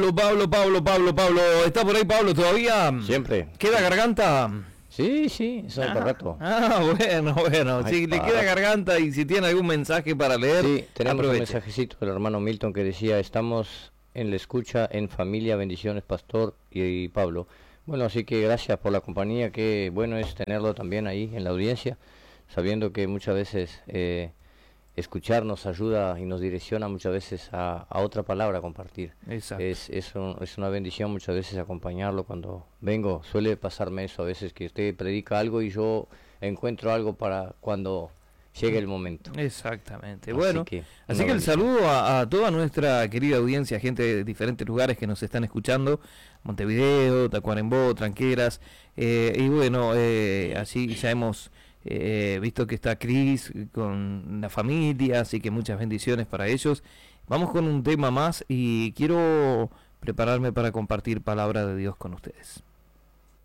Pablo. ¿Está por ahí Pablo todavía? Siempre. ¿Queda garganta? Sí, eso es correcto. Bueno. Ay, Si le queda garganta y si tiene algún mensaje para leer, sí, tenemos aproveche. un mensajecito del hermano Milton que decía, estamos en la escucha, en familia, bendiciones, Pastor y Pablo. Bueno, así que gracias por la compañía, que bueno es tenerlo también ahí en la audiencia, sabiendo que muchas veces escuchar nos ayuda y nos direcciona muchas veces a otra palabra a compartir. Exacto. Es una bendición muchas veces acompañarlo cuando vengo. Suele pasarme eso a veces, que usted predica algo y yo encuentro algo para cuando llegue el momento. Exactamente. Así que el saludo a toda nuestra querida audiencia, gente de diferentes lugares que nos están escuchando, Montevideo, Tacuarembó, Tranqueras, y bueno, así ya hemos visto que está Cris con la familia, así que muchas bendiciones para ellos. Vamos con un tema más y quiero prepararme para compartir palabra de Dios con ustedes.